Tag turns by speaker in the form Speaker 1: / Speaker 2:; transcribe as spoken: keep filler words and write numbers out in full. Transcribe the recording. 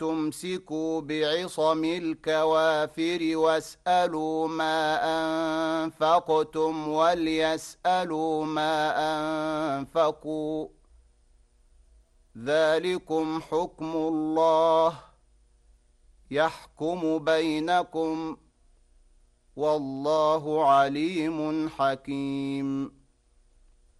Speaker 1: تمسكوا بعصم الكوافر واسألوا ما أنفقتم وليسألوا ما أنفقوا ذلكم حكم الله يحكم بينكم والله عليم حكيم.